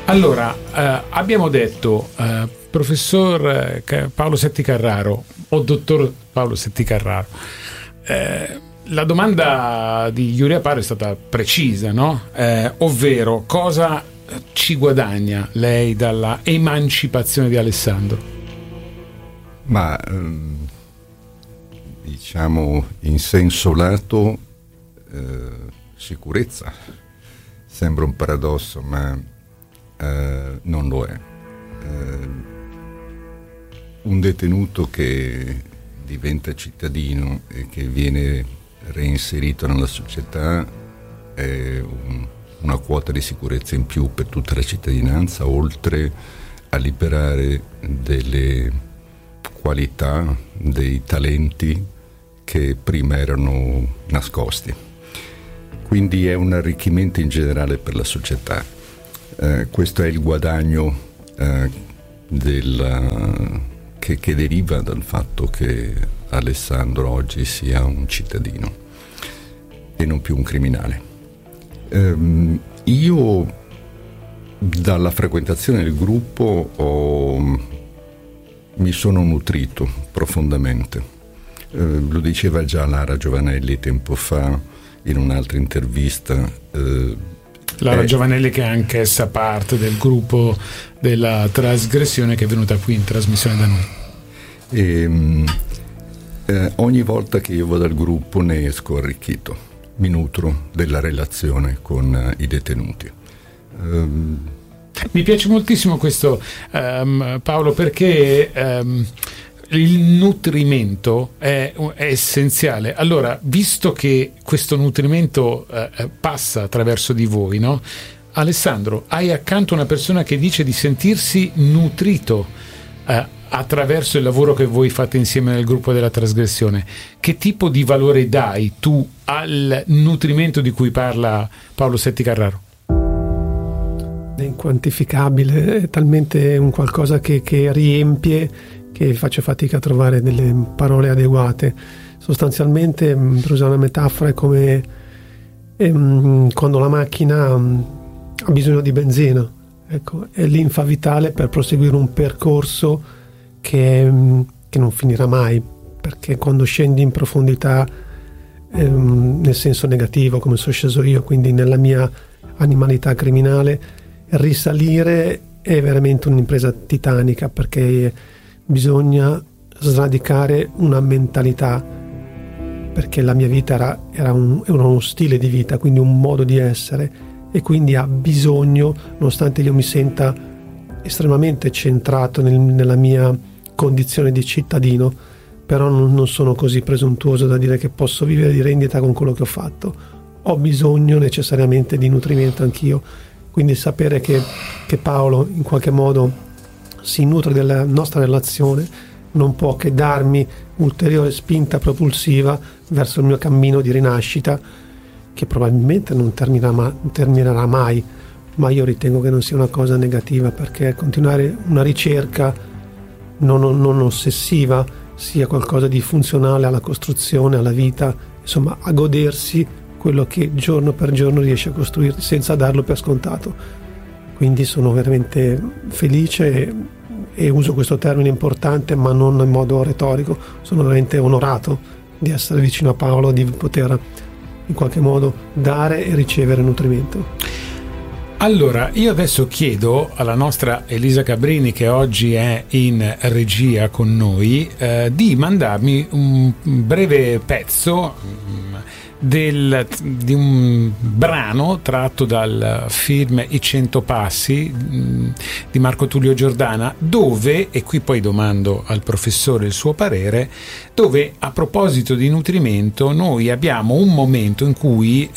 Allora, abbiamo detto professor Paolo Setti Carraro o dottor Paolo Setti Carraro. La domanda di Giulia Paro è stata precisa, no? Ovvero, cosa ci guadagna lei dalla emancipazione di Alessandro? Ma diciamo in senso lato sicurezza. Sembra un paradosso, ma non lo è. Un detenuto che diventa cittadino e che viene reinserito nella società è una quota di sicurezza in più per tutta la cittadinanza, oltre a liberare delle qualità, dei talenti che prima erano nascosti. Quindi è un arricchimento in generale per la società. Questo è il guadagno che deriva dal fatto che Alessandro oggi sia un cittadino e non più un criminale. Io dalla frequentazione del gruppo mi sono nutrito profondamente. Lo diceva già Lara Giovanelli tempo fa in un'altra intervista. Lara Giovanelli, che è anch'essa parte del gruppo della trasgressione, che è venuta qui in trasmissione da noi. Ogni volta che io vado al gruppo ne esco arricchito, mi nutro della relazione con i detenuti. Mi piace moltissimo questo, Paolo, perché il nutrimento è essenziale. Allora, visto che questo nutrimento passa attraverso di voi, no? Alessandro, hai accanto una persona che dice di sentirsi nutrito attraverso il lavoro che voi fate insieme nel gruppo della trasgressione. Che tipo di valore dai tu al nutrimento di cui parla Paolo Setti Carraro? È inquantificabile, è talmente un qualcosa che riempie, che faccio fatica a trovare delle parole adeguate. Sostanzialmente, per usare una metafora, è come quando la macchina ha bisogno di benzina. Ecco, è linfa vitale per proseguire un percorso che non finirà mai, perché quando scendi in profondità, nel senso negativo, come sono sceso io, quindi nella mia animalità criminale, risalire è veramente un'impresa titanica, perché bisogna sradicare una mentalità, perché la mia vita era uno stile di vita, quindi un modo di essere, e quindi ha bisogno, nonostante io mi senta estremamente centrato nella mia condizione di cittadino, però non sono così presuntuoso da dire che posso vivere di rendita con quello che ho fatto. Ho bisogno necessariamente di nutrimento anch'io, quindi sapere che Paolo in qualche modo si nutre della nostra relazione non può che darmi ulteriore spinta propulsiva verso il mio cammino di rinascita, che probabilmente non terminerà mai, ma io ritengo che non sia una cosa negativa, perché continuare una ricerca non ossessiva sia qualcosa di funzionale alla costruzione, alla vita, insomma a godersi quello che giorno per giorno riesce a costruire senza darlo per scontato. Quindi sono veramente felice e uso questo termine importante, ma non in modo retorico. Sono veramente onorato di essere vicino a Paolo, di poter in qualche modo dare e ricevere nutrimento. Allora, io adesso chiedo alla nostra Elisa Cabrini, che oggi è in regia con noi, di mandarmi un breve pezzo di un brano tratto dal film I 100 passi di Marco Tullio Giordana, dove, e qui poi domando al professore il suo parere, dove a proposito di nutrimento noi abbiamo un momento in cui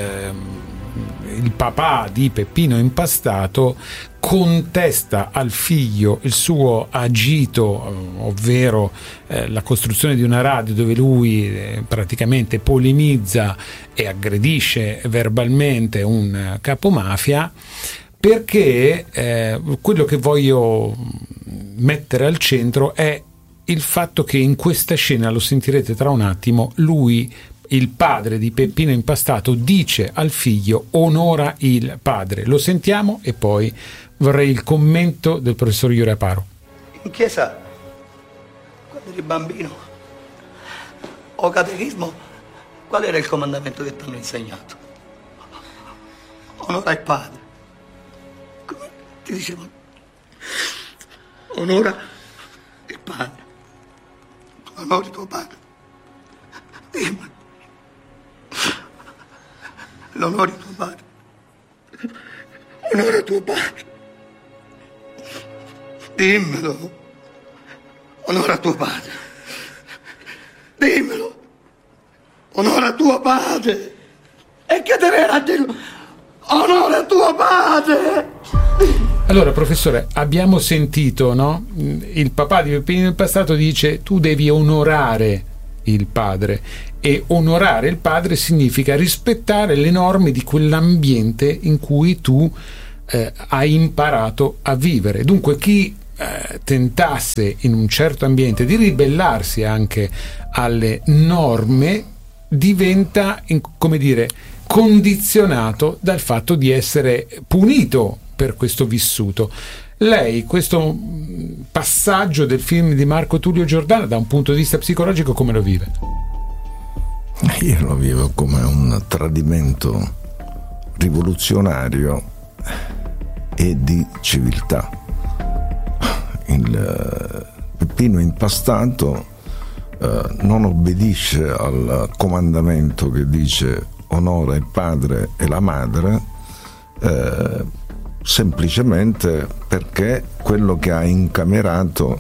il papà di Peppino Impastato contesta al figlio il suo agito, ovvero la costruzione di una radio dove lui praticamente polemizza e aggredisce verbalmente un capomafia, perché quello che voglio mettere al centro è il fatto che in questa scena, lo sentirete tra un attimo, lui il padre di Peppino Impastato dice al figlio: onora il padre. Lo sentiamo e poi vorrei il commento del professor Iure Aparo. In chiesa, quando eri bambino, o catechismo, qual era il comandamento che ti hanno insegnato? Onora il padre. Come ti dicevano? Onora il padre. Onori tuo padre. Dimmi. L'onori tuo padre. Onora tuo padre. Dimmelo. Onora tuo padre. Dimmelo. Onora tuo padre. E che te ne era a dirlo? Onora tuo padre. Allora, professore, abbiamo sentito, no? Il papà di Peppino Impastato dice: tu devi onorare il padre, e onorare il padre significa rispettare le norme di quell'ambiente in cui tu hai imparato a vivere. Dunque chi tentasse in un certo ambiente di ribellarsi anche alle norme diventa, come dire, condizionato dal fatto di essere punito per questo vissuto. Lei questo passaggio del film di Marco Tullio Giordano da un punto di vista psicologico come lo vive? Io lo vivo come un tradimento rivoluzionario e di civiltà. Il Peppino Impastato non obbedisce al comandamento che dice onora il padre e la madre, semplicemente perché quello che ha incamerato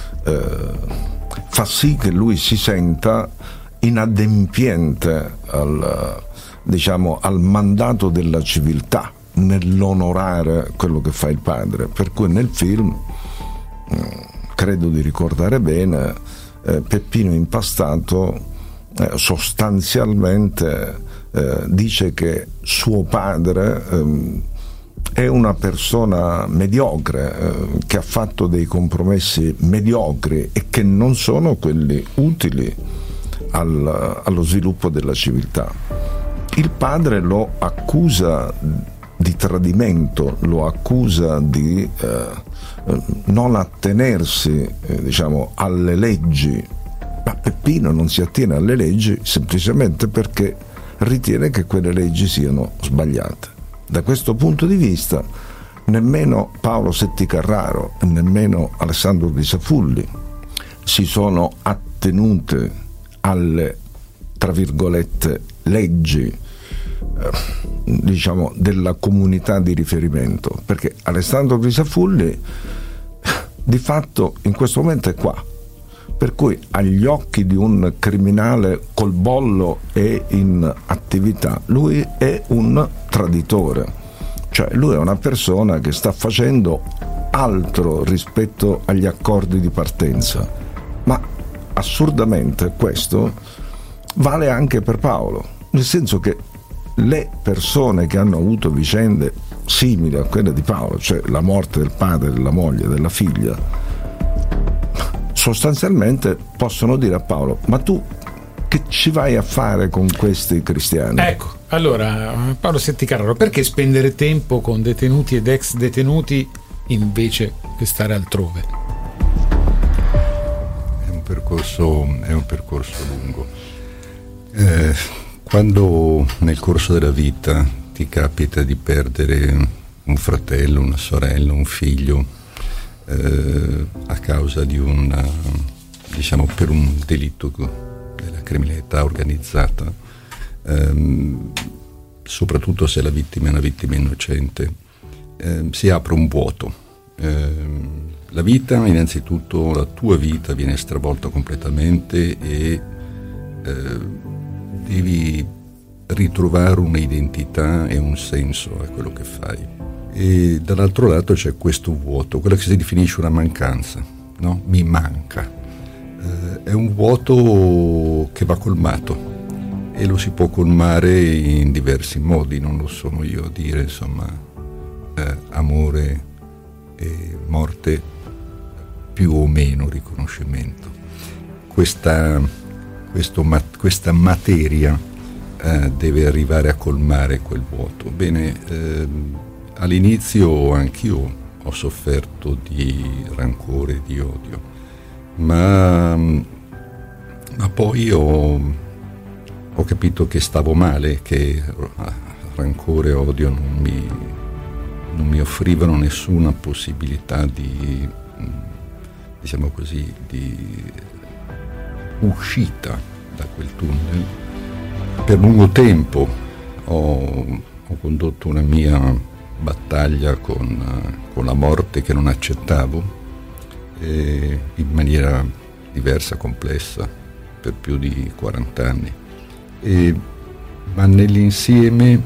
fa sì che lui si senta inadempiente al mandato della civiltà nell'onorare quello che fa il padre. Per cui nel film, credo di ricordare bene, Peppino Impastato sostanzialmente dice che suo padre è una persona mediocre, che ha fatto dei compromessi mediocri e che non sono quelli utili allo sviluppo della civiltà. Il padre lo accusa di tradimento, lo accusa di non attenersi alle leggi, ma Peppino non si attiene alle leggi semplicemente perché ritiene che quelle leggi siano sbagliate. Da questo punto di vista nemmeno Paolo Setticarraro e nemmeno Alessandro Grisafulli si sono attenute alle, tra virgolette, leggi della comunità di riferimento, perché Alessandro Grisafulli di fatto in questo momento è qua, per cui agli occhi di un criminale col bollo e in attività lui è un traditore, cioè lui è una persona che sta facendo altro rispetto agli accordi di partenza. Ma assurdamente questo vale anche per Paolo, nel senso che le persone che hanno avuto vicende simili a quelle di Paolo, cioè la morte del padre, della moglie, della figlia, sostanzialmente possono dire a Paolo: ma tu che ci vai a fare con questi cristiani? Ecco, allora Paolo Setticarraro, perché spendere tempo con detenuti ed ex detenuti invece che stare altrove? È un percorso lungo. Quando nel corso della vita ti capita di perdere un fratello, una sorella, un figlio, a causa di per un delitto della criminalità organizzata, soprattutto se la vittima è una vittima innocente, si apre un vuoto. La vita, innanzitutto la tua vita, viene stravolta completamente e devi ritrovare un'identità e un senso a quello che fai. E dall'altro lato c'è questo vuoto, quello che si definisce una mancanza, no? Mi manca. È un vuoto che va colmato e lo si può colmare in diversi modi, non lo sono io a dire, amore e morte, più o meno riconoscimento. Questa questa materia deve arrivare a colmare quel vuoto. Bene, all'inizio anch'io ho sofferto di rancore, di odio, ma poi ho capito che stavo male, che rancore e odio non mi offrivano nessuna possibilità di, diciamo così, di uscita da quel tunnel. Per lungo tempo ho condotto una mia battaglia con la morte che non accettavo, in maniera diversa, complessa, per più di 40 anni. Ma nell'insieme,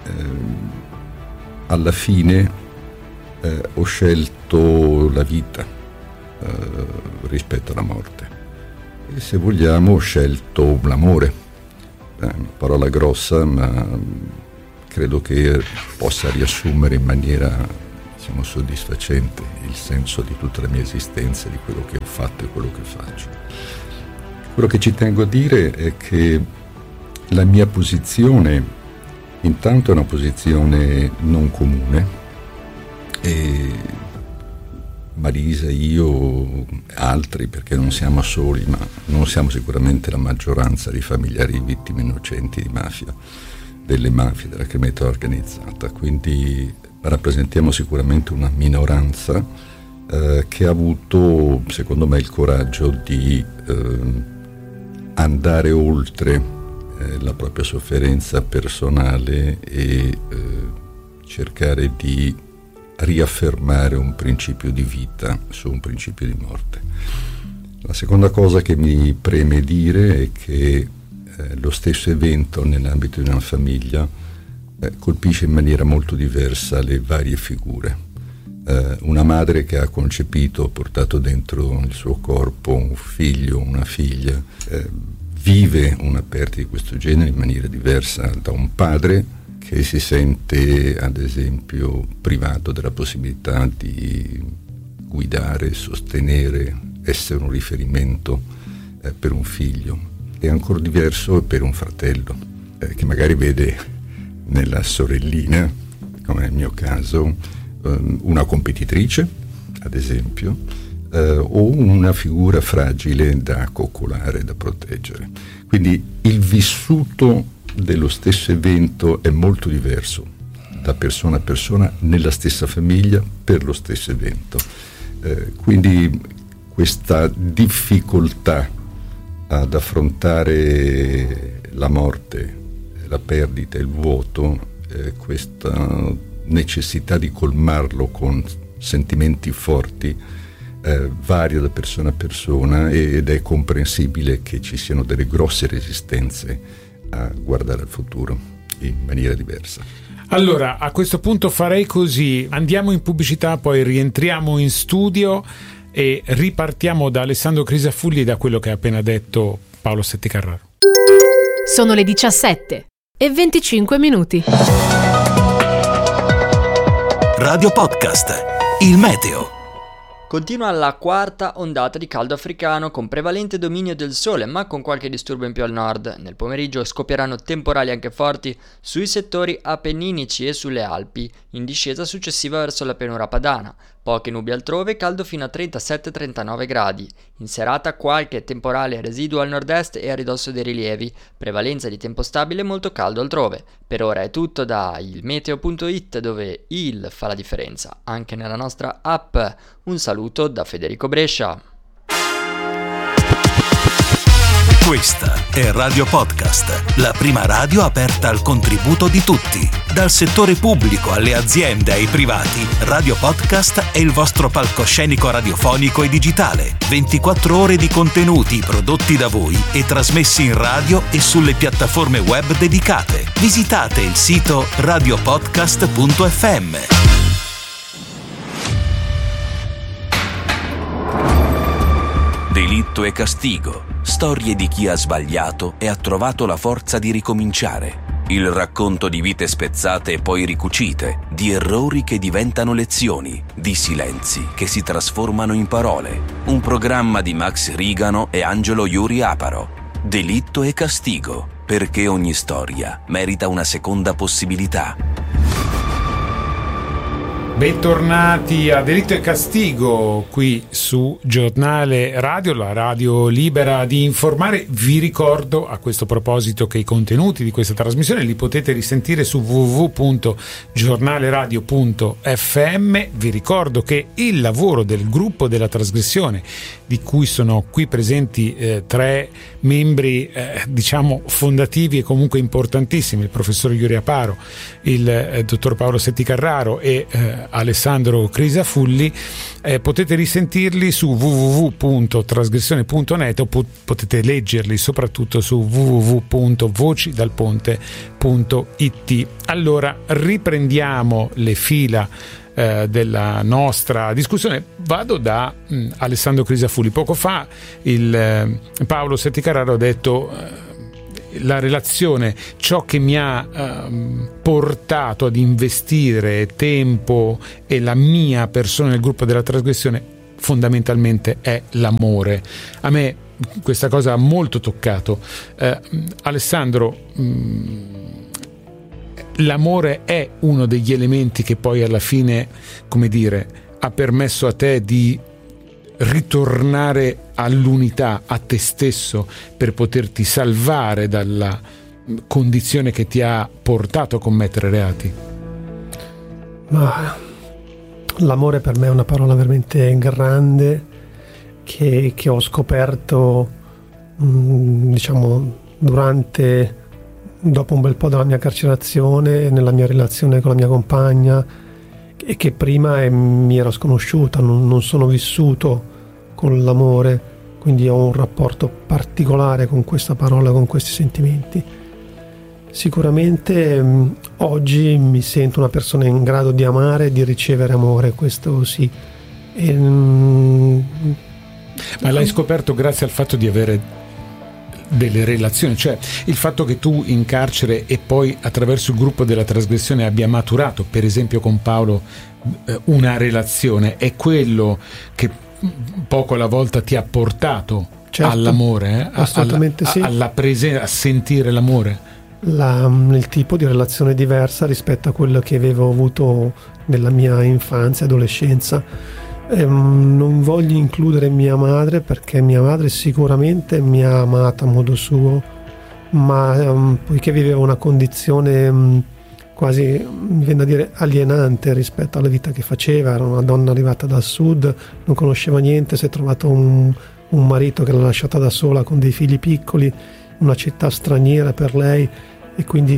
alla fine, ho scelto la vita rispetto alla morte. E se vogliamo, ho scelto l'amore. Una parola grossa, ma credo che possa riassumere in maniera, diciamo, soddisfacente il senso di tutta la mia esistenza, di quello che ho fatto e quello che faccio. Quello che ci tengo a dire è che la mia posizione, intanto, è una posizione non comune, e Marisa, io, altri, perché non siamo soli, ma non siamo sicuramente la maggioranza di familiari di vittime innocenti di mafia, delle mafie, della criminalità organizzata, quindi rappresentiamo sicuramente una minoranza che ha avuto, secondo me, il coraggio di andare oltre la propria sofferenza personale e cercare di riaffermare un principio di vita su un principio di morte. La seconda cosa che mi preme dire è che lo stesso evento nell'ambito di una famiglia colpisce in maniera molto diversa le varie figure. Una madre che ha concepito, portato dentro il suo corpo un figlio, una figlia, vive una perdita di questo genere in maniera diversa da un padre che si sente, ad esempio, privato della possibilità di guidare, sostenere, essere un riferimento per un figlio. È ancora diverso per un fratello, che magari vede nella sorellina, come nel mio caso, una competitrice, ad esempio, o una figura fragile da coccolare, da proteggere. Quindi il vissuto dello stesso evento è molto diverso da persona a persona, nella stessa famiglia, per lo stesso evento. Quindi questa difficoltà ad affrontare la morte, la perdita, il vuoto, questa necessità di colmarlo con sentimenti forti, varia da persona a persona, ed è comprensibile che ci siano delle grosse resistenze a guardare al futuro in maniera diversa. Allora, a questo punto farei così: andiamo in pubblicità, poi rientriamo in studio e ripartiamo da Alessandro Crisafulli e da quello che ha appena detto Paolo Setticarraro. Sono le 17:25. Radio Podcast, il meteo. Continua la quarta ondata di caldo africano con prevalente dominio del sole, ma con qualche disturbo in più al nord. Nel pomeriggio scoppieranno temporali anche forti sui settori appenninici e sulle Alpi, in discesa successiva verso la pianura padana. Poche nubi altrove, caldo fino a 37-39 gradi. In serata qualche temporale residuo al nord-est e a ridosso dei rilievi, prevalenza di tempo stabile e molto caldo altrove. Per ora è tutto da ilmeteo.it, dove il fa la differenza anche nella nostra app. Un saluto da Federico Brescia. Questa è Radio Podcast, la prima radio aperta al contributo di tutti. Dal settore pubblico alle aziende e ai privati, Radio Podcast è il vostro palcoscenico radiofonico e digitale. 24 ore di contenuti prodotti da voi e trasmessi in radio e sulle piattaforme web dedicate. Visitate il sito radiopodcast.fm. Delitto e castigo. Storie di chi ha sbagliato e ha trovato la forza di ricominciare. Il racconto di vite spezzate e poi ricucite, di errori che diventano lezioni, di silenzi che si trasformano in parole. Un programma di Max Rigano e Angelo Iuri Aparo. Delitto e castigo, perché ogni storia merita una seconda possibilità. Bentornati a Delitto e Castigo qui su Giornale Radio, la radio libera di informare. Vi ricordo a questo proposito che i contenuti di questa trasmissione li potete risentire su www.giornaleradio.fm. Vi ricordo che il lavoro del gruppo della trasgressione, di cui sono qui presenti 3 membri diciamo fondativi e comunque importantissimi, il professor Iuri Aparo, il dottor Paolo Setti Carraro e Alessandro Crisafulli, potete risentirli su www.trasgressione.net o potete leggerli soprattutto su www.vocidalponte.it. Allora riprendiamo le fila della nostra discussione. Vado da Alessandro Crisafulli. Poco fa Paolo Setti Carraro ha detto la relazione, ciò che mi ha portato ad investire tempo e la mia persona nel gruppo della trasgressione fondamentalmente è l'amore. A me questa cosa ha molto toccato. Alessandro, l'amore è uno degli elementi che poi alla fine, come dire, ha permesso a te di ritornare all'unità, a te stesso, per poterti salvare dalla condizione che ti ha portato a commettere reati? Ma l'amore per me è una parola veramente grande che ho scoperto diciamo dopo un bel po' della mia carcerazione, nella mia relazione con la mia compagna, e che prima mi era sconosciuta, non sono vissuto con l'amore, quindi ho un rapporto particolare con questa parola, con questi sentimenti. Sicuramente oggi mi sento una persona in grado di amare e di ricevere amore, questo sì. Ma l'hai scoperto grazie al fatto di avere delle relazioni, cioè il fatto che tu in carcere e poi attraverso il gruppo della trasgressione abbia maturato, per esempio con Paolo, una relazione, è quello che poco alla volta ti ha portato, certo, all'amore, assolutamente sì, alla a sentire l'amore. Il tipo di relazione diversa rispetto a quello che avevo avuto nella mia infanzia e adolescenza. Non voglio includere mia madre, perché mia madre sicuramente mi ha amato a modo suo, ma poiché vivevo una condizione quasi, mi viene da dire, alienante rispetto alla vita che faceva, era una donna arrivata dal sud, non conosceva niente, si è trovato un marito che l'ha lasciata da sola con dei figli piccoli, una città straniera per lei, e quindi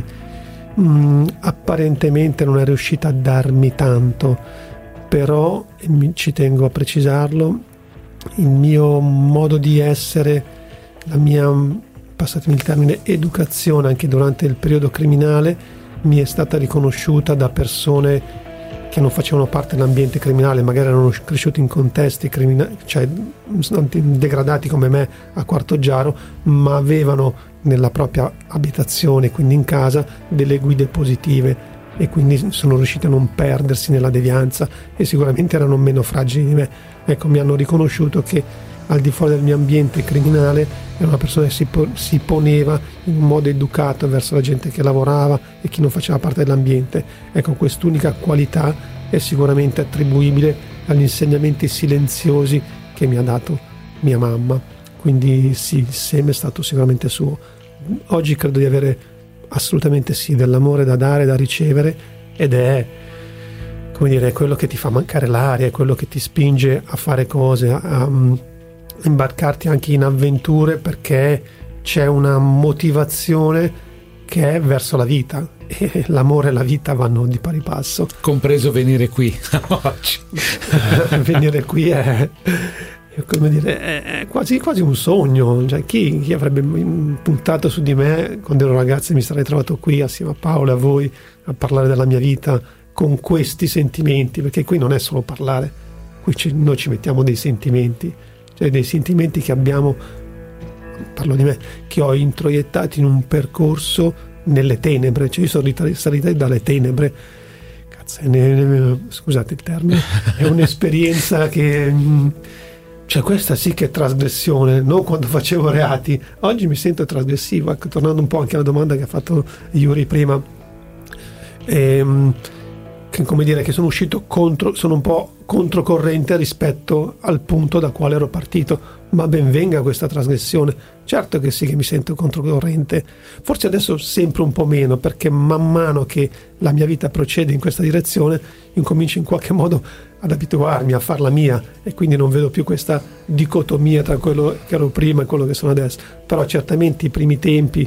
apparentemente non è riuscita a darmi tanto. Però, ci tengo a precisarlo, il mio modo di essere, la mia, passatemi il termine, educazione anche durante il periodo criminale mi è stata riconosciuta da persone che non facevano parte dell'ambiente criminale, magari erano cresciuti in contesti criminali, cioè degradati come me a Quartoggiaro, ma avevano nella propria abitazione, quindi in casa, delle guide positive, e quindi sono riusciti a non perdersi nella devianza e sicuramente erano meno fragili di me. Ecco, mi hanno riconosciuto che al di fuori del mio ambiente criminale era una persona che si poneva in un modo educato verso la gente che lavorava e chi non faceva parte dell'ambiente. Ecco, quest'unica qualità è sicuramente attribuibile agli insegnamenti silenziosi che mi ha dato mia mamma. Quindi sì, il seme è stato sicuramente suo. Oggi credo di avere assolutamente sì dell'amore da dare, da ricevere, ed è, come dire, è quello che ti fa mancare l'aria, è quello che ti spinge a fare cose, a imbarcarti anche in avventure, perché c'è una motivazione che è verso la vita, e l'amore e la vita vanno di pari passo, compreso venire qui oggi. Venire qui è, come dire, è quasi un sogno, cioè, chi avrebbe puntato su di me quando ero ragazzo e mi sarei trovato qui assieme a Paolo e a voi a parlare della mia vita con questi sentimenti, perché qui non è solo parlare, qui noi ci mettiamo dei sentimenti, cioè dei sentimenti che abbiamo, parlo di me, che ho introiettati in un percorso nelle tenebre, cioè io sono salito dalle tenebre, scusate il termine, è un'esperienza che Cioè questa sì che è trasgressione, non quando facevo reati. Oggi mi sento trasgressivo, ecco, tornando un po' anche alla domanda che ha fatto Yuri prima, che, come dire, che sono uscito sono un po' controcorrente rispetto al punto da quale ero partito, ma ben venga questa trasgressione. Certo che sì, che mi sento controcorrente, forse adesso sempre un po' meno, perché man mano che la mia vita procede in questa direzione incomincio in qualche modo ad abituarmi a farla mia, e quindi non vedo più questa dicotomia tra quello che ero prima e quello che sono adesso. Però certamente i primi tempi,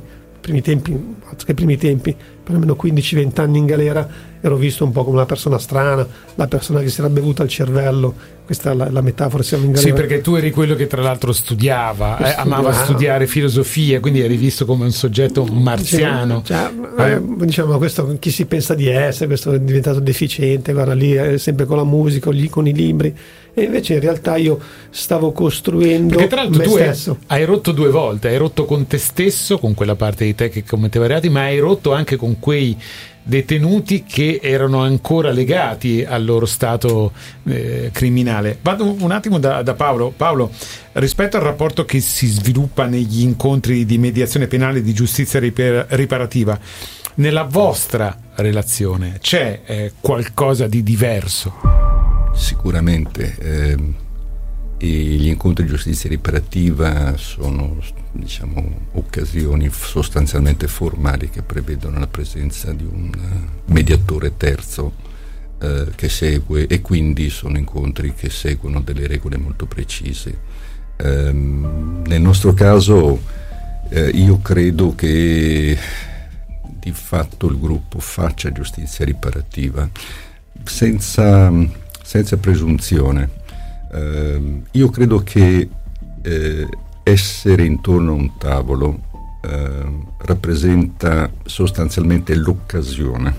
per almeno 15-20 anni in galera, ero visto un po' come una persona strana, la persona che si era bevuta il cervello. Questa è la metafora, siamo in galera. Sì, perché tu eri quello che tra l'altro studiava, amava studiare filosofia, quindi eri visto come un soggetto marziano. Diciamo, questo chi si pensa di essere, questo è diventato deficiente, guarda lì, sempre con la musica, lì con i libri. E invece in realtà io stavo costruendo perché tra l'altro me tu stesso. Hai rotto 2 volte, hai rotto con te stesso, con quella parte di te che commetteva reati, ma hai rotto anche con quei detenuti che erano ancora legati al loro stato criminale. Vado un attimo da Paolo. Paolo, rispetto al rapporto che si sviluppa negli incontri di mediazione penale e di giustizia riparativa, nella vostra relazione c'è qualcosa di diverso? Sicuramente gli incontri di giustizia riparativa sono, diciamo, occasioni sostanzialmente formali che prevedono la presenza di un mediatore terzo che segue, e quindi sono incontri che seguono delle regole molto precise. Nel nostro caso io credo che di fatto il gruppo faccia giustizia riparativa senza presunzione. Io credo che essere intorno a un tavolo rappresenta sostanzialmente l'occasione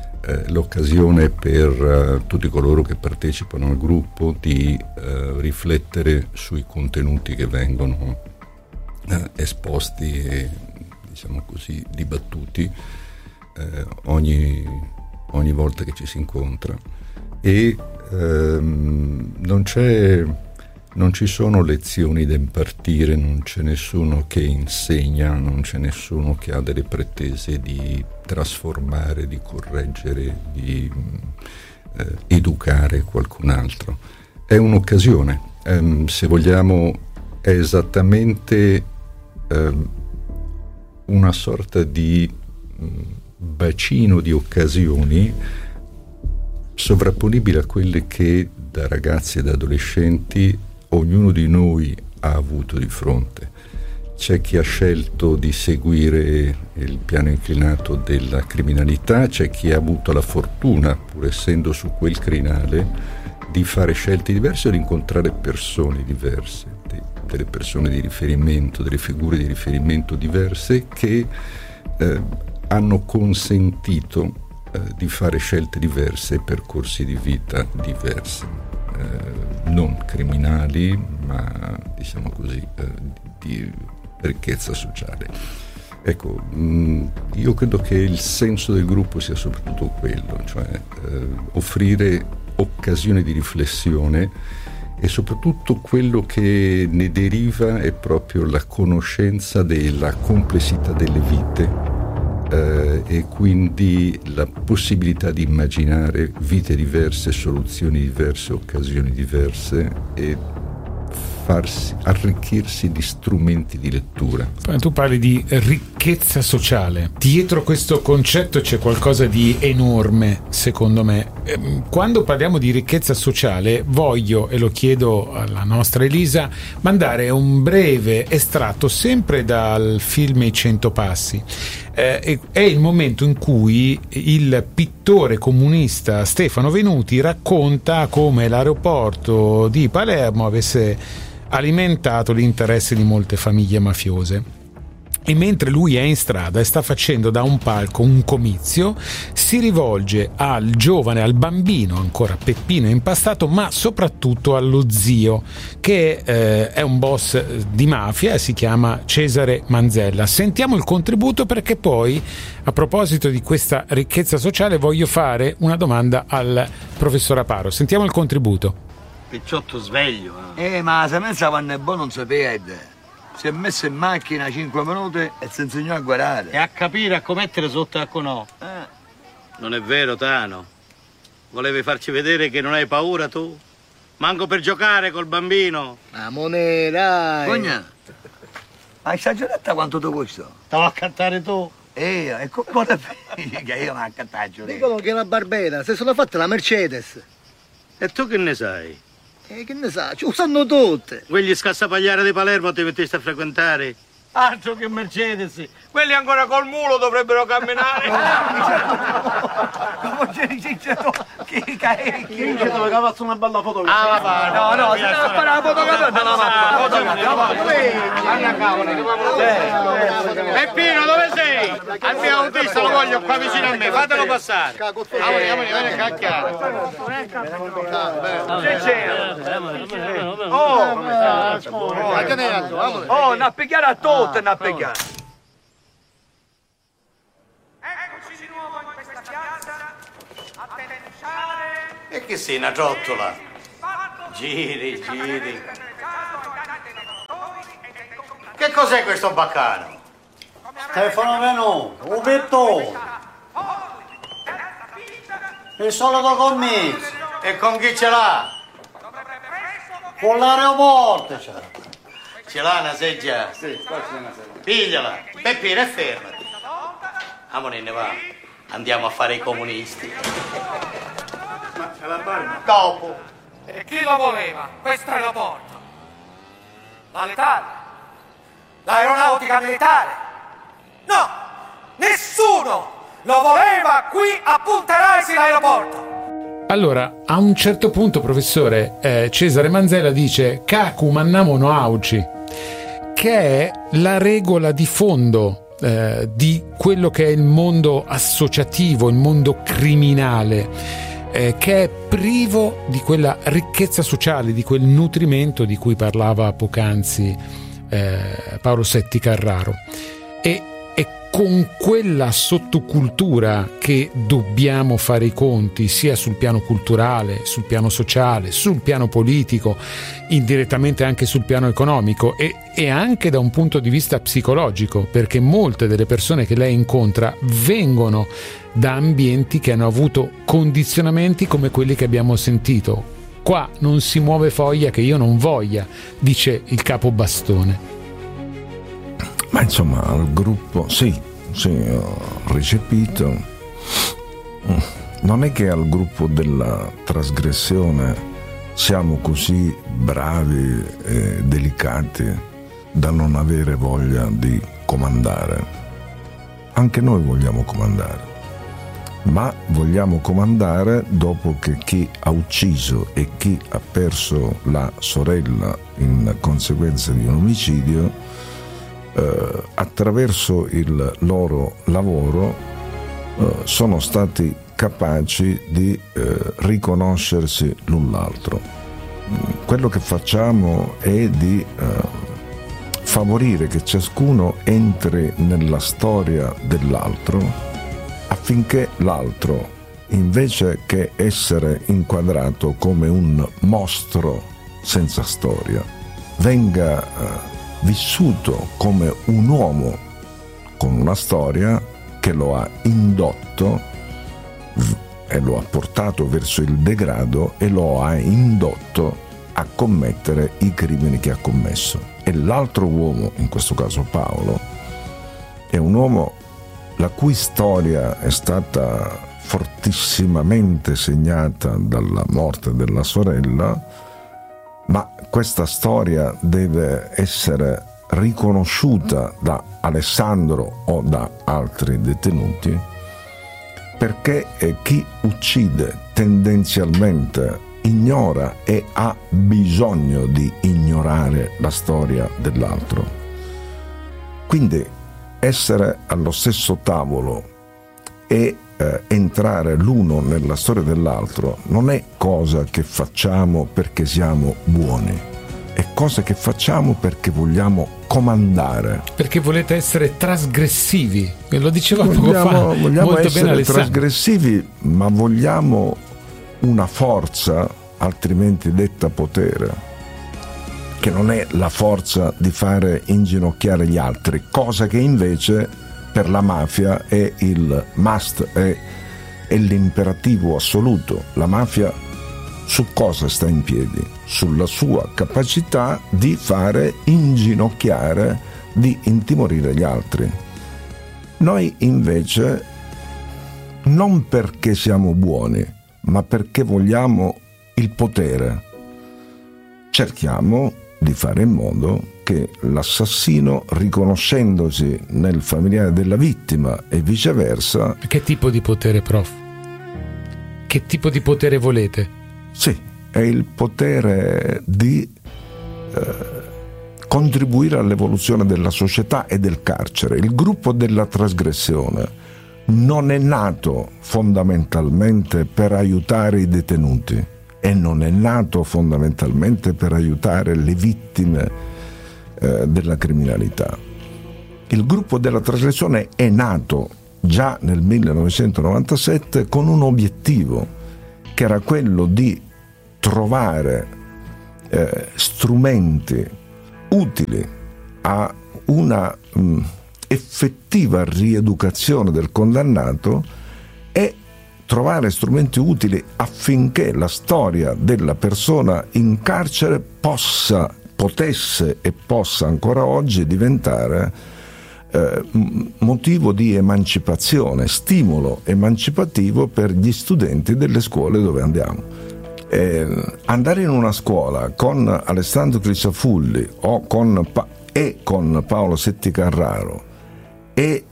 per tutti coloro che partecipano al gruppo di riflettere sui contenuti che vengono esposti e, diciamo così, dibattuti ogni volta che ci si incontra. E non ci sono lezioni da impartire, non c'è nessuno che insegna, non c'è nessuno che ha delle pretese di trasformare, di correggere, di educare qualcun altro. È un'occasione, se vogliamo è esattamente una sorta di bacino di occasioni sovrapponibile a quelle che da ragazzi e da adolescenti ognuno di noi ha avuto di fronte. C'è chi ha scelto di seguire il piano inclinato della criminalità, c'è chi ha avuto la fortuna, pur essendo su quel crinale, di fare scelte diverse o di incontrare persone diverse, delle persone di riferimento, delle figure di riferimento diverse che hanno consentito di fare scelte diverse e percorsi di vita diversi, non criminali, ma diciamo così di ricchezza sociale. Ecco, io credo che il senso del gruppo sia soprattutto quello, cioè offrire occasioni di riflessione, e soprattutto quello che ne deriva è proprio la conoscenza della complessità delle vite, e quindi la possibilità di immaginare vite diverse, soluzioni diverse, occasioni diverse, e arricchirsi di strumenti di lettura. Tu parli di ricchezza sociale. Dietro questo concetto c'è qualcosa di enorme, secondo me. Quando parliamo di ricchezza sociale, voglio, e lo chiedo alla nostra Elisa, mandare un breve estratto sempre dal film I 100 passi. È il momento in cui il pittore comunista Stefano Venuti racconta come l'aeroporto di Palermo avesse alimentato l'interesse di molte famiglie mafiose. E mentre lui è in strada e sta facendo da un palco un comizio, si rivolge al giovane, al bambino, ancora Peppino impastato, ma soprattutto allo zio, che è un boss di mafia e si chiama Cesare Manzella. Sentiamo il contributo, perché poi, a proposito di questa ricchezza sociale, voglio fare una domanda al professor Aparo. Sentiamo il contributo. Picciotto sveglio. Ma se pensa quando è buono non si perde. Si è messo in macchina 5 minuti e si insegnò a guardare. E a capire a commettere sotto a conò. Non è vero, Tano? Volevi farci vedere che non hai paura tu? Manco per giocare col bambino. Amore, dai. Cogna, ma hai già detto quanto tu costa? Stavo a cantare tu. E come potevi che io mi accattaggio? Dicono che la Barbera si sono fatte la Mercedes. E tu che ne sai? Che ne sa, ci usano tutte. Quegli scassapagliare di Palermo ti mettesti a frequentare? Altro che Mercedes. Quelli ancora col mulo dovrebbero camminare. Come ci dici tu? Chi dice dove cavazzo una bella foto? No, se devo fare la foto E Pino, dove sei? Al mio autista lo voglio qua vicino a me, fatelo passare. Vieni cacchiare. Che c'è? Non picchiare a tutte, non picchiare. Eccoci di nuovo in questa piazza a denunciare. E che sei, una trottola? Giri. Che cos'è questo baccano? Stefano Venuto, un vettore. Il solito commesso. E con chi ce l'ha? Con l'aeroporto Ce l'ha una sedia? Sì, qua c'è una sedia. Pigliala. Peppino, e fermati. Amore, ne va. Andiamo a fare i comunisti. Ma c'è la barba? Dopo. E chi lo voleva? Questo aeroporto? La letale? L'aeronautica militare? No! Nessuno lo voleva qui a Punta Raisi l'aeroporto! Allora, a un certo punto, professore, Cesare Manzella dice «Cacu mannamo no auci», che è la regola di fondo di quello che è il mondo associativo, il mondo criminale, che è privo di quella ricchezza sociale, di quel nutrimento di cui parlava poc'anzi Paolo Setti Carraro. E con quella sottocultura che dobbiamo fare i conti, sia sul piano culturale, sul piano sociale, sul piano politico, indirettamente anche sul piano economico e anche da un punto di vista psicologico, perché molte delle persone che lei incontra vengono da ambienti che hanno avuto condizionamenti come quelli che abbiamo sentito. Qua non si muove foglia che io non voglia, dice il capo Bastone. Ma insomma, al gruppo, sì, ho recepito. Non è che al gruppo della trasgressione siamo così bravi e delicati da non avere voglia di comandare. Anche noi vogliamo comandare, ma vogliamo comandare dopo che chi ha ucciso e chi ha perso la sorella in conseguenza di un omicidio attraverso il loro lavoro sono stati capaci di riconoscersi l'un l'altro. Quello che facciamo è di favorire che ciascuno entri nella storia dell'altro affinché l'altro, invece che essere inquadrato come un mostro senza storia, venga vissuto come un uomo con una storia che lo ha indotto e lo ha portato verso il degrado e lo ha indotto a commettere i crimini che ha commesso. E l'altro uomo, in questo caso Paolo, è un uomo la cui storia è stata fortissimamente segnata dalla morte della sorella, ma questa storia deve essere riconosciuta da Alessandro o da altri detenuti, perché chi uccide tendenzialmente ignora e ha bisogno di ignorare la storia dell'altro. Quindi essere allo stesso tavolo e entrare l'uno nella storia dell'altro non è cosa che facciamo perché siamo buoni, è cosa che facciamo perché vogliamo comandare, perché volete essere trasgressivi, e lo diceva poco fa vogliamo molto essere bene Alessandro. Trasgressivi, ma vogliamo una forza altrimenti detta potere, che non è la forza di fare inginocchiare gli altri, cosa che invece per la mafia è il must, è l'imperativo assoluto. La mafia su cosa sta in piedi? Sulla sua capacità di fare inginocchiare, di intimorire gli altri. Noi invece, non perché siamo buoni, ma perché vogliamo il potere, cerchiamo di fare in modo che l'assassino, riconoscendosi nel familiare della vittima e viceversa... Che tipo di potere, prof? Che tipo di potere volete? Sì, è il potere di contribuire all'evoluzione della società e del carcere. Il gruppo della trasgressione non è nato fondamentalmente per aiutare i detenuti e non è nato fondamentalmente per aiutare le vittime della criminalità. Il gruppo della trasgressione è nato già nel 1997 con un obiettivo, che era quello di trovare strumenti utili a una effettiva rieducazione del condannato e trovare strumenti utili affinché la storia della persona in carcere potesse e possa ancora oggi diventare motivo di emancipazione, stimolo emancipativo per gli studenti delle scuole dove andiamo. Andare in una scuola con Alessandro Crisafulli o con Paolo Setti Carraro e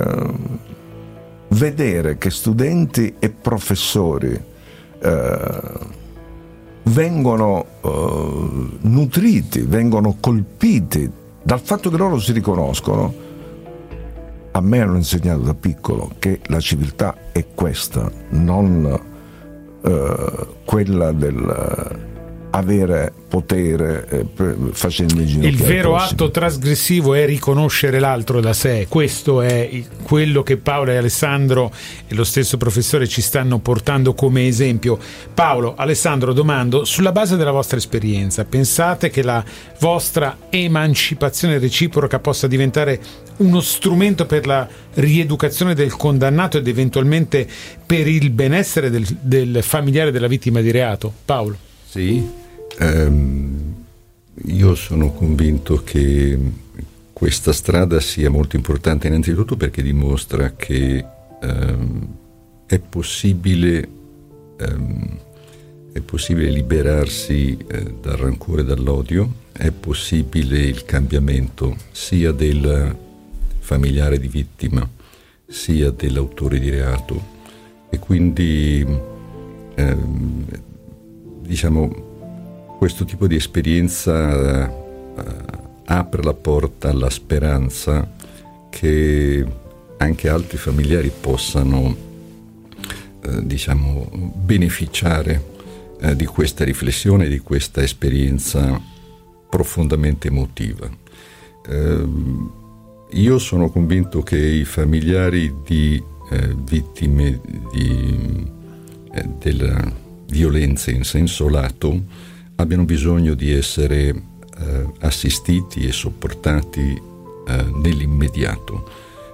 vedere che studenti e professori vengono nutriti, vengono colpiti dal fatto che loro si riconoscono. A me hanno insegnato da piccolo che la civiltà è questa, non quella del avere potere facendo inginocchiare. Il vero atto trasgressivo è riconoscere l'altro da sé. Questo è quello che Paolo e Alessandro e lo stesso professore ci stanno portando come esempio. Paolo, Alessandro, domando, sulla base della vostra esperienza, pensate che la vostra emancipazione reciproca possa diventare uno strumento per la rieducazione del condannato ed eventualmente per il benessere del familiare della vittima di reato? Paolo. Sì, io sono convinto che questa strada sia molto importante, innanzitutto perché dimostra che è possibile liberarsi dal rancore e dall'odio, è possibile il cambiamento sia del familiare di vittima sia dell'autore di reato, e quindi questo tipo di esperienza apre la porta alla speranza che anche altri familiari possano beneficiare di questa riflessione, di questa esperienza profondamente emotiva. Io sono convinto che i familiari di vittime della violenza in senso lato abbiano bisogno di essere assistiti e sopportati nell'immediato.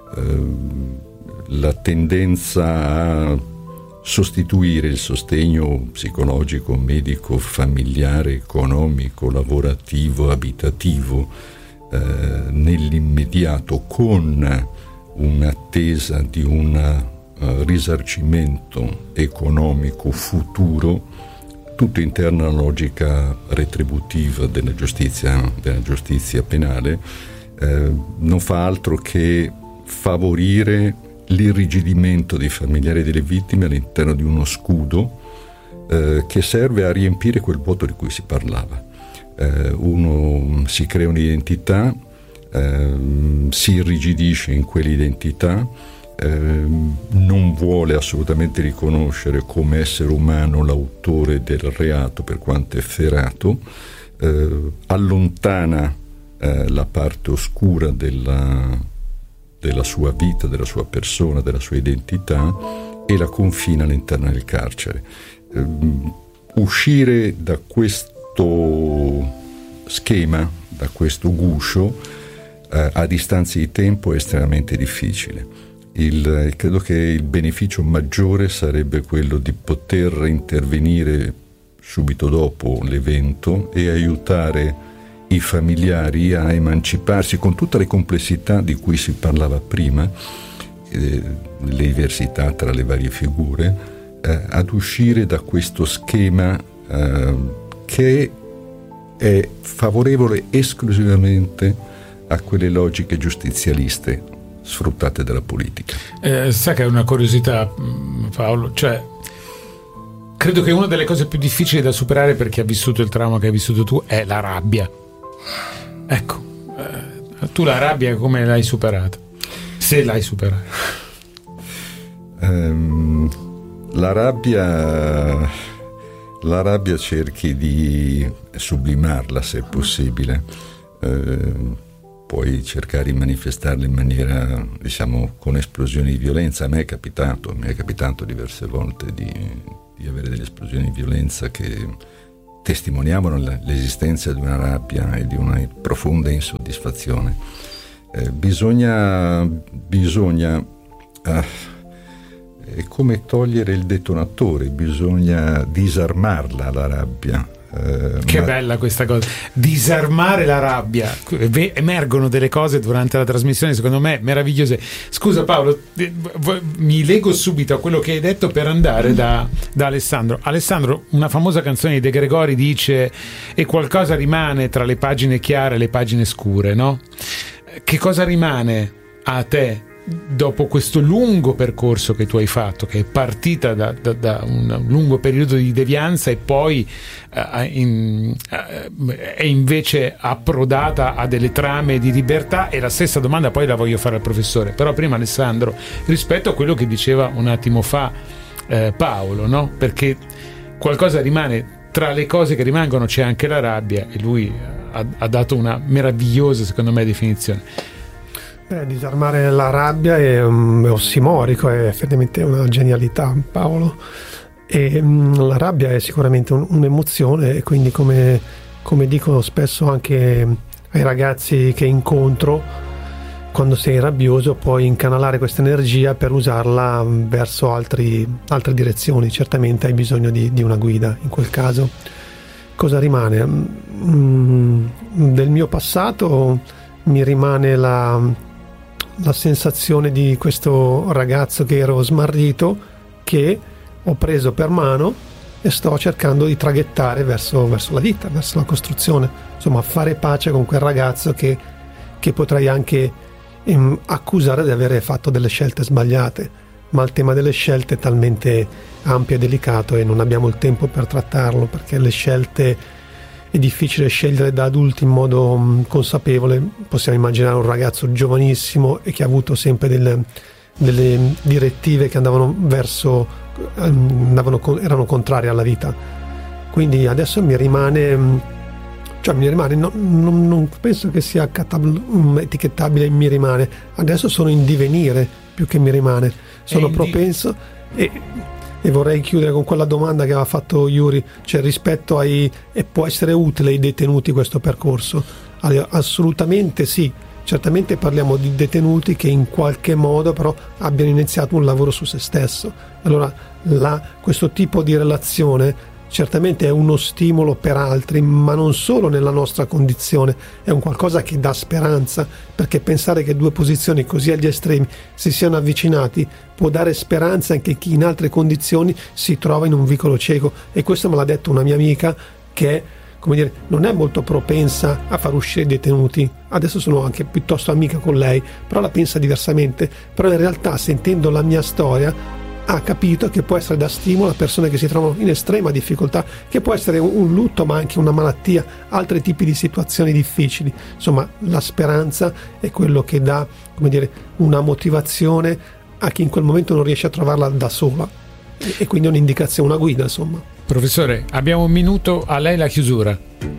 La tendenza a sostituire il sostegno psicologico, medico, familiare, economico, lavorativo, abitativo nell'immediato con un'attesa di un risarcimento economico futuro, tutto interno alla logica retributiva della giustizia penale, non fa altro che favorire l'irrigidimento dei familiari delle vittime all'interno di uno scudo che serve a riempire quel vuoto di cui si parlava. Uno si crea un'identità, si irrigidisce in quell'identità, non vuole assolutamente riconoscere come essere umano l'autore del reato per quanto efferato, allontana la parte oscura della sua vita, della sua persona, della sua identità e la confina all'interno del carcere. uscire da questo schema, da questo guscio, a distanza di tempo è estremamente difficile. Credo che il beneficio maggiore sarebbe quello di poter intervenire subito dopo l'evento e aiutare i familiari a emanciparsi con tutte le complessità di cui si parlava prima, le diversità tra le varie figure, ad uscire da questo schema che è favorevole esclusivamente a quelle logiche giustizialiste sfruttate dalla politica. Sai che è una curiosità, Paolo, cioè credo che una delle cose più difficili da superare per chi ha vissuto il trauma che hai vissuto tu è la rabbia. Ecco, tu la rabbia come l'hai superata? Se l'hai superata. La rabbia cerchi di sublimarla se è possibile, puoi cercare di manifestarla in maniera, diciamo, con esplosioni di violenza. A me è capitato diverse volte di avere delle esplosioni di violenza che testimoniavano l'esistenza di una rabbia e di una profonda insoddisfazione. Bisogna è come togliere il detonatore, bisogna disarmarla la rabbia. Che bella questa cosa, disarmare la rabbia. Emergono delle cose durante la trasmissione secondo me meravigliose. Scusa Paolo, mi lego subito a quello che hai detto per andare da Alessandro. Alessandro, una famosa canzone di De Gregori dice: e qualcosa rimane tra le pagine chiare e le pagine scure, no? Che cosa rimane a te dopo questo lungo percorso che tu hai fatto, che è partita da un lungo periodo di devianza e poi è invece approdata a delle trame di libertà? E la stessa domanda poi la voglio fare al professore, però prima Alessandro, rispetto a quello che diceva un attimo fa Paolo, no? Perché qualcosa rimane, tra le cose che rimangono c'è anche la rabbia, e lui ha dato una meravigliosa, secondo me, definizione. Disarmare la rabbia è ossimorico, è effettivamente una genialità, Paolo. E la rabbia è sicuramente un'emozione, e quindi come dico spesso anche ai ragazzi che incontro, quando sei rabbioso puoi incanalare questa energia per usarla verso altre direzioni. Certamente hai bisogno di una guida in quel caso. Cosa rimane? Del mio passato mi rimane la sensazione di questo ragazzo che ero smarrito, che ho preso per mano e sto cercando di traghettare verso la vita, verso la costruzione, insomma fare pace con quel ragazzo che potrei anche accusare di avere fatto delle scelte sbagliate, ma il tema delle scelte è talmente ampio e delicato e non abbiamo il tempo per trattarlo, perché le scelte è difficile scegliere da adulti in modo consapevole. Possiamo immaginare un ragazzo giovanissimo e che ha avuto sempre delle direttive che erano contrarie alla vita. Quindi adesso mi rimane, non penso che sia etichettabile mi rimane. Adesso sono in divenire più che mi rimane. Sono propenso e vorrei chiudere con quella domanda che aveva fatto Yuri, cioè rispetto e può essere utile ai detenuti questo percorso? Assolutamente sì, certamente parliamo di detenuti che in qualche modo però abbiano iniziato un lavoro su se stesso. Allora questo tipo di relazione certamente è uno stimolo per altri, ma non solo nella nostra condizione, è un qualcosa che dà speranza, perché pensare che due posizioni così agli estremi si siano avvicinati può dare speranza anche a chi in altre condizioni si trova in un vicolo cieco. E questo me l'ha detto una mia amica che, come dire, non è molto propensa a far uscire i detenuti. Adesso sono anche piuttosto amica con lei, però la pensa diversamente. Però in realtà, sentendo la mia storia, ha capito che può essere da stimolo a persone che si trovano in estrema difficoltà, che può essere un lutto ma anche una malattia, altri tipi di situazioni difficili. Insomma, la speranza è quello che dà, come dire, una motivazione a chi in quel momento non riesce a trovarla da sola, e quindi un'indicazione, una guida, insomma. Professore, abbiamo un minuto, a lei la chiusura.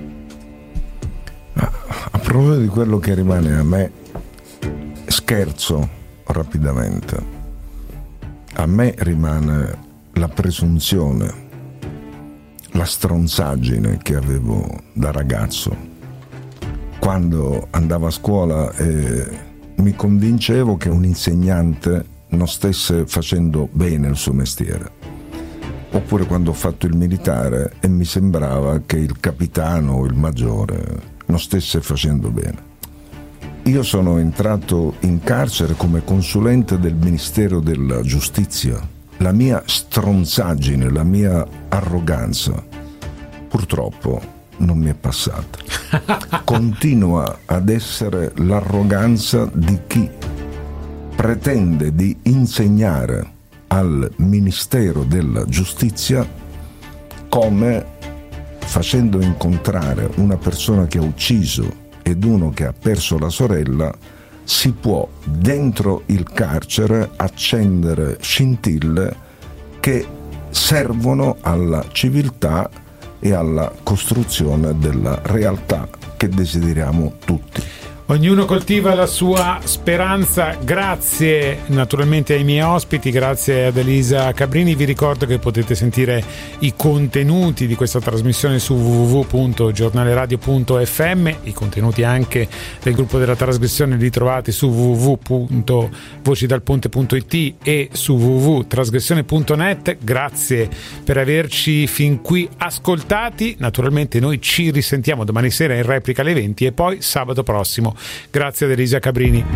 A proposito di quello che rimane a me, scherzo rapidamente. A me rimane la presunzione la stronzaggine che avevo da ragazzo. Quando andavo a scuola mi convincevo che un insegnante non stesse facendo bene il suo mestiere. Oppure quando ho fatto il militare e mi sembrava che il capitano o il maggiore non stesse facendo bene. Io sono entrato in carcere come consulente del Ministero della Giustizia. La mia stronzaggine, la mia arroganza, purtroppo non mi è passata. Continua ad essere l'arroganza di chi pretende di insegnare al Ministero della Giustizia come, facendo incontrare una persona che ha ucciso ed uno che ha perso la sorella, si può dentro il carcere accendere scintille che servono alla civiltà e alla costruzione della realtà che desideriamo tutti. Ognuno coltiva la sua speranza. Grazie naturalmente ai miei ospiti, grazie ad Elisa Cabrini. Vi ricordo che potete sentire i contenuti di questa trasmissione su www.giornaleradio.fm, i contenuti anche del gruppo della trasgressione li trovate su www.vocidalponte.it e su www.trasgressione.net. Grazie per averci fin qui ascoltati. Naturalmente noi ci risentiamo domani sera in replica alle 20 e poi sabato prossimo. Grazie ad Elisa Cabrini.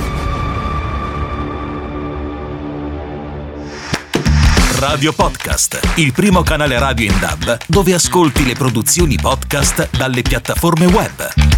Radio Podcast, il primo canale radio in DAB dove ascolti le produzioni podcast dalle piattaforme web.